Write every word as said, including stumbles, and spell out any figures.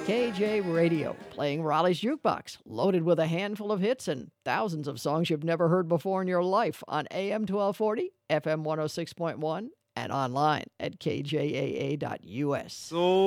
K J Radio, playing Raleigh's Jukebox, loaded with a handful of hits and thousands of songs you've never heard before in your life on A M twelve forty, F M one oh six point one, and online at K J A A dot U S. So